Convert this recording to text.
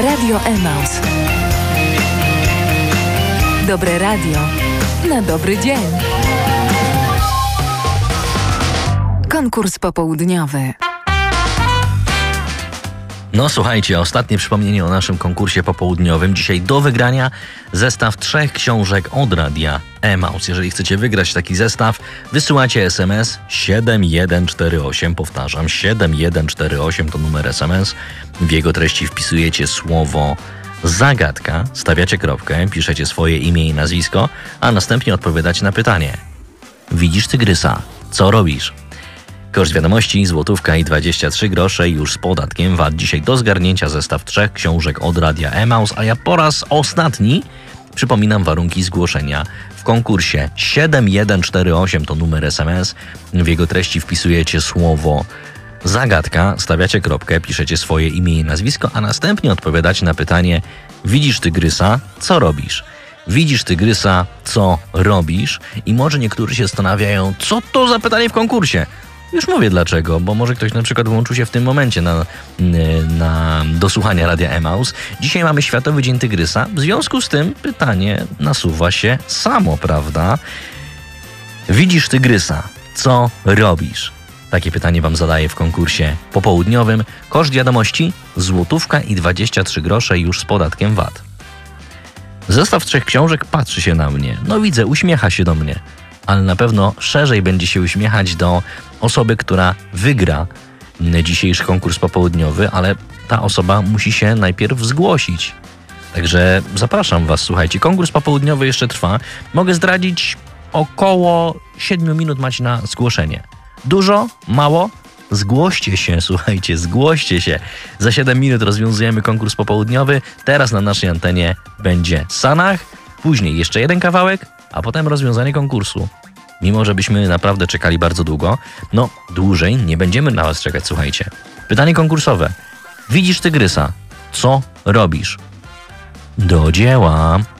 Radio Emaus. Dobre radio na dobry dzień. Konkurs popołudniowy. No słuchajcie, ostatnie przypomnienie o naszym konkursie popołudniowym. Dzisiaj do wygrania zestaw 3 książek od Radia Emaus. Jeżeli chcecie wygrać taki zestaw, wysyłacie SMS 7148, powtarzam, 7148 to numer SMS. W jego treści wpisujecie słowo zagadka, stawiacie kropkę, piszecie swoje imię i nazwisko, a następnie odpowiadacie na pytanie. Widzisz tygrysa, co robisz? Koszt wiadomości złotówka i 23 grosze już z podatkiem VAT. Dzisiaj do zgarnięcia zestaw 3 książek od Radia Emaus, a ja po raz ostatni przypominam warunki zgłoszenia w konkursie. 7148 to numer SMS. W jego treści wpisujecie słowo zagadka, stawiacie kropkę, piszecie swoje imię i nazwisko, a następnie odpowiadacie na pytanie: widzisz tygrysa, co robisz? Widzisz tygrysa, co robisz? I może niektórzy się zastanawiają, co to za pytanie w konkursie? Już mówię dlaczego, bo może ktoś na przykład włączył się w tym momencie do słuchania Radia Emaus. Dzisiaj mamy Światowy Dzień Tygrysa, w związku z tym pytanie nasuwa się samo, prawda? Widzisz tygrysa, co robisz? Takie pytanie wam zadaję w konkursie popołudniowym. Koszt wiadomości złotówka i 23 grosze już z podatkiem VAT. Zestaw 3 książek patrzy się na mnie. No widzę, uśmiecha się do mnie. Ale na pewno szerzej będzie się uśmiechać do osoby, która wygra dzisiejszy konkurs popołudniowy, ale ta osoba musi się najpierw zgłosić. Także zapraszam was, słuchajcie, konkurs popołudniowy jeszcze trwa. Mogę zdradzić, około 7 minut macie na zgłoszenie. Dużo? Mało? Zgłoście się, słuchajcie, zgłoście się. Za 7 minut rozwiązujemy konkurs popołudniowy. Teraz na naszej antenie będzie Sanach, później jeszcze jeden kawałek, a potem rozwiązanie konkursu. Mimo że byśmy naprawdę czekali bardzo długo, no dłużej nie będziemy na was czekać, słuchajcie. Pytanie konkursowe. Widzisz tygrysa, co robisz? Do dzieła!